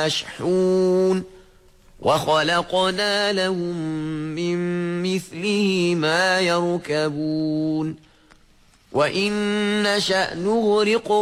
يشحون وخلقنا لهم من مثله ما يركبون وإن نشأ نغرقهم